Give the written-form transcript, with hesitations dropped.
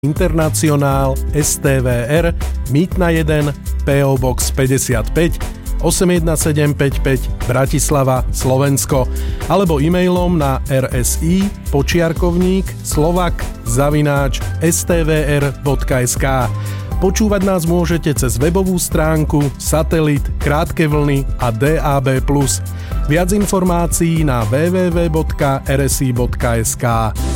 Internacionál STVR Mýtna 1 PO Box 55 81755 Bratislava, Slovensko alebo e-mailom na rsi_slovak@stvr.sk. Počúvať nás môžete cez webovú stránku, satelit, krátke vlny a DAB+. Viac informácií na www.rsi.sk.